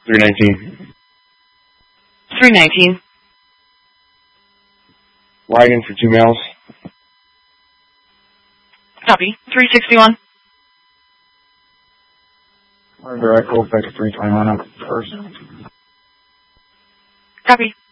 319. 319. Wagon for 2 miles. Copy. 361. Roger, Echo, back to 321 up first. Copy.